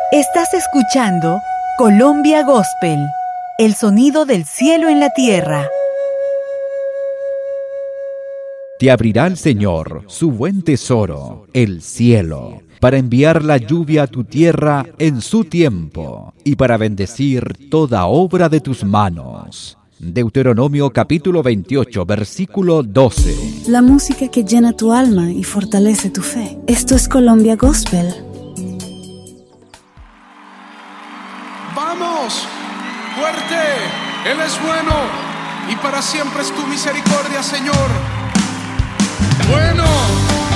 Estás escuchando Colombia Gospel, el sonido del cielo en la tierra. Te abrirá el Señor su buen tesoro, el cielo, para enviar la lluvia a tu tierra en su tiempo y para bendecir toda obra de tus manos. Deuteronomio capítulo 28, versículo 12. La música que llena tu alma y fortalece tu fe. Esto es Colombia Gospel. ¡Vamos! ¡Fuerte! Él es bueno y para siempre es tu misericordia, Señor. ¡Bueno!